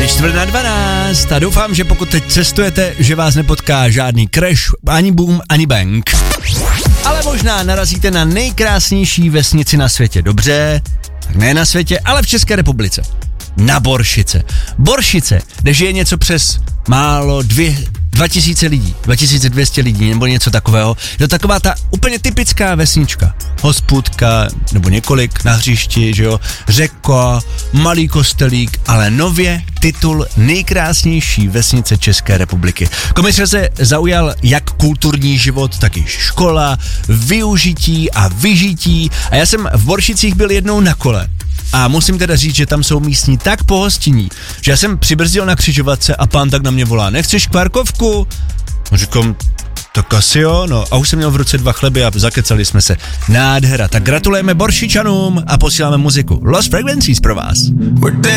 11:45 a doufám, že pokud teď cestujete, že vás nepotká žádný crash, ani boom, ani bang. Ale možná narazíte na nejkrásnější vesnici na světě. Dobře, tak ne na světě, ale v České republice. Na Boršice. Boršice, kde žije něco přes málo 2000 lidí, 2200 lidí nebo něco takového. Je to taková ta úplně typická vesnička. Hospůdka, nebo několik na hřišti, že jo, řeka, malý kostelík, ale nově titul nejkrásnější vesnice České republiky. Komise se zaujal jak kulturní život, tak i škola, využití a vyžití. A já jsem v Boršicích byl jednou na kole. A musím teda říct, že tam jsou místní tak pohostinní, že já jsem přibrzdil na křižovatce a pán tak na mě volá: nechceš parkovku? A říkám, tak asi jo, no. A už jsem měl v ruce 2 chleby a zakecali jsme se. Nádhera. Tak gratulujeme Boršičanům a posíláme muziku Lost Frequencies pro vás.